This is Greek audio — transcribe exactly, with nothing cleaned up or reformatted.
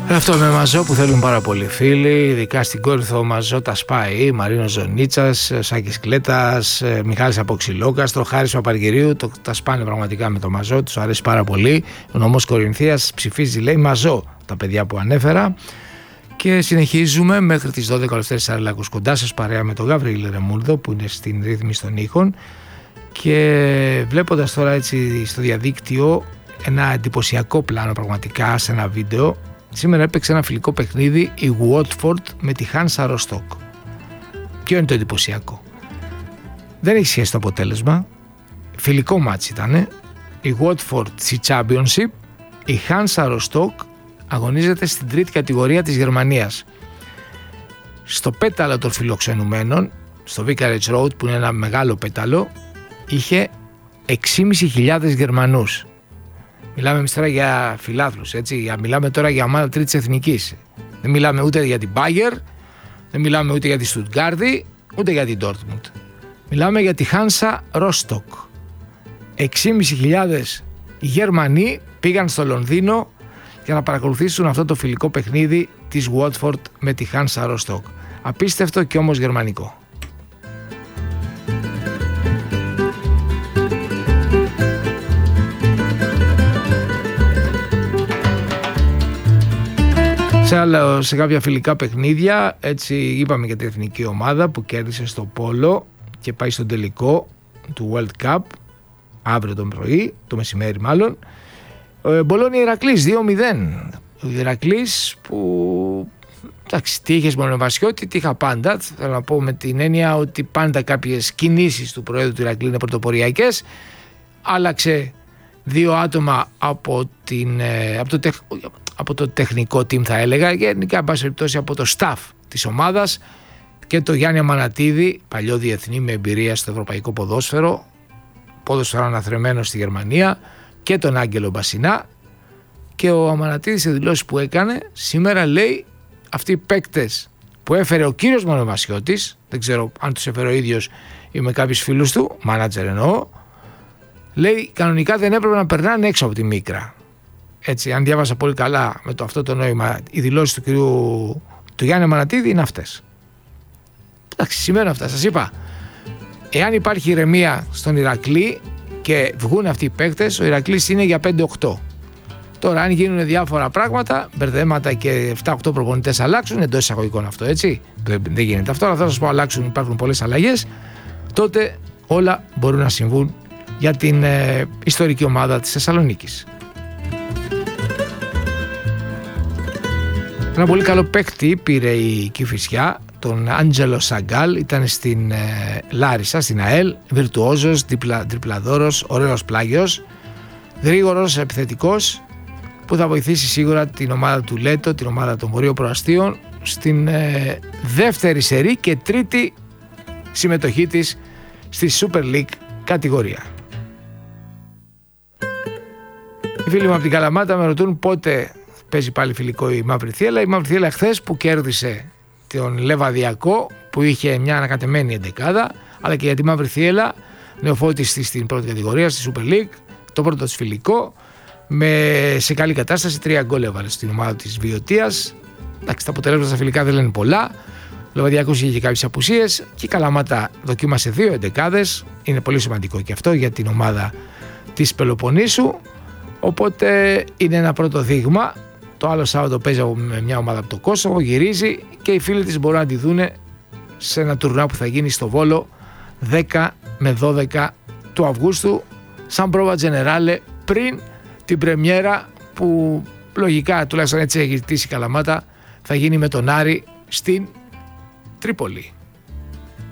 Αυτό με Μαζό που θέλουν πάρα πολλοί φίλοι, ειδικά στην Κόρινθο. Μαζό τα σπάει, Μαρίνος Ζωνίτσας, Σάκης Κλέτας, Μιχάλης Αποξυλόκαστρο, Χάρης Παπαργυρίου, το, τα σπάνε πραγματικά με το Μαζό, τους αρέσει πάρα πολύ. Ο νομός Κορινθίας ψηφίζει, λέει, Μαζό, τα παιδιά που ανέφερα. Και συνεχίζουμε μέχρι τις δώδεκα ο Λευτέρης Σαρελάκος κοντά σας, παρέα με τον Γαβρίλη Ρεμούλδο που είναι στην ρύθμιση των ήχων. Και βλέποντας τώρα έτσι στο διαδίκτυο ένα εντυπωσιακό πλάνο πραγματικά σε ένα βίντεο, σήμερα έπαιξε ένα φιλικό παιχνίδι η Watford με τη Hansa Rostock. Ποιο είναι το εντυπωσιακό? Δεν έχει σχέση το αποτέλεσμα. Φιλικό μάτς ήτανε. Η Watford στη Championship, η Hansa Rostock αγωνίζεται στην τρίτη κατηγορία της Γερμανίας. Στο πέταλο των φιλοξενουμένων, στο Vicarage Road που είναι ένα μεγάλο πέταλο, είχε έξι χιλιάδες πεντακόσιους Γερμανούς. Μιλάμε εμείς τώρα για φιλάθλους, έτσι. Μιλάμε τώρα για ομάδα τρίτης εθνικής. Δεν μιλάμε ούτε για την Bayer, δεν μιλάμε ούτε για τη Stuttgart, ούτε για την Dortmund. Μιλάμε για τη Hansa Rostock. έξι χιλιάδες πεντακόσιοι Γερμανοί πήγαν στο Λονδίνο για να παρακολουθήσουν αυτό το φιλικό παιχνίδι της Watford με τη Hansa Rostock. Απίστευτο και όμως γερμανικό. Σε, άλλα, σε κάποια φιλικά παιχνίδια, έτσι είπαμε για την εθνική ομάδα που κέρδισε στο Πόλο και πάει στον τελικό του World Cup αύριο το πρωί, το μεσημέρι μάλλον. Μπολόνια Ηρακλής δύο μηδέν. Ο Ηρακλής που, εντάξει, τι είχες Μονοβασιώτη, τι είχα πάντα. Θέλω να πω με την έννοια ότι πάντα κάποιες κινήσεις του Προέδρου του Ηρακλή είναι πρωτοποριακές. Άλλαξε δύο άτομα από, την, από, το, τεχ, από το τεχνικό team, θα έλεγα, γενικά εν πάση περιπτώσει από το staff της ομάδας, και το Γιάννη Αμανατίδη, παλιό διεθνή με εμπειρία στο ευρωπαϊκό ποδόσφαιρο, ποδόσφαιρο αναθρεμένο στη Γερμανία, και τον Άγγελο Μπασινά. Και ο Αμανατίδης σε δηλώσεις που έκανε σήμερα λέει, αυτοί οι παίκτες που έφερε ο κύριος Μονοβασιώτης, δεν ξέρω αν τους έφερε ο ίδιος ή με κάποιους φίλους του, μάνατζερ εννοώ, λέει κανονικά δεν έπρεπε να περνάνε έξω από τη Μίκρα. Έτσι, αν διάβασα πολύ καλά με το αυτό το νόημα, οι δηλώσεις του κυρίου του Γιάννη Αμανατίδη είναι αυτές. Εντάξει, σημαίνουν αυτά. Σας είπα, εάν υπάρχει ηρεμία στον Ηρακλή και βγουν αυτοί οι παίκτες, ο Ηρακλής είναι για πέντε οκτώ. Τώρα, αν γίνουν διάφορα πράγματα, μπερδέματα και επτά οκτώ προπονητές αλλάξουν, εντός εισαγωγικών αυτό, έτσι. Δεν, δεν γίνεται αυτό, αλλά θα σας πω, αλλάξουν, υπάρχουν πολλές αλλαγές, τότε όλα μπορούν να συμβούν για την ε, ιστορική ομάδα της Θεσσαλονίκης. Ένα πολύ καλό παίκτη πήρε η Κηφισιά, τον Άντζελο Σαγκάλ, ήταν στην ε, Λάρισα, στην ΑΕΛ, βιρτουόζος, διπλα, τριπλαδόρος, ωραίος πλάγιος, γρήγορος, επιθετικός, που θα βοηθήσει σίγουρα την ομάδα του Λέτο, την ομάδα των Βορείων Προαστίων, στην ε, δεύτερη σερί και τρίτη συμμετοχή της στη Super League κατηγορία. Οι φίλοι μου από την Καλαμάτα με ρωτούν πότε παίζει πάλι φιλικό η Μαύρη Θύελλα. Η Μαύρη Θύελλα χθες που κέρδισε τον Λεβαδιακό, που είχε μια ανακατεμένη εντεκάδα, αλλά και για τη Μαύρη Θύελλα, νεοφώτιστη στην πρώτη κατηγορία, στη Super League, το πρώτο της φιλικό, με, σε καλή κατάσταση, τρία γκολ έβαλε στην ομάδα της Βιωτίας. Εντάξει, τα αποτελέσματα στα φιλικά δεν λένε πολλά. Ο Λεβαδιακός είχε και κάποιες απουσίες και η Καλαμάτα δοκίμασε δύο εντεκάδες. Είναι πολύ σημαντικό και αυτό για την ομάδα της Πελοποννήσου. Οπότε είναι ένα πρώτο δείγμα. Το άλλο Σάββατο παίζει με μια ομάδα από το Κόσοβο, γυρίζει και οι φίλοι της μπορούν να τη δούνε σε ένα τουρνά που θα γίνει στο Βόλο δέκα με δώδεκα του Αυγούστου, σαν πρόβα τζενεράλε πριν την πρεμιέρα που λογικά, τουλάχιστον έτσι έχει ζητήσει η Καλαμάτα, θα γίνει με τον Άρη στην Τρίπολη.